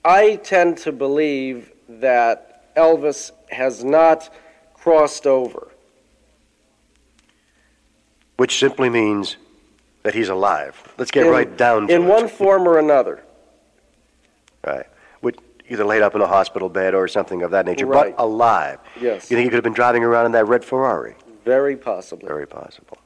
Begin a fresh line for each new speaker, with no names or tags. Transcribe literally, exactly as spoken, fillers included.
I tend to believe that Elvis has not crossed over.
Which simply means that he's alive. Let's get
in,
right down to
in
it.
In one form or another.
Right. Which, either laid up in a hospital bed or something of that nature,
right.
but alive.
Yes.
You think he could have been driving around in that red Ferrari?
Very possibly.
Very possible.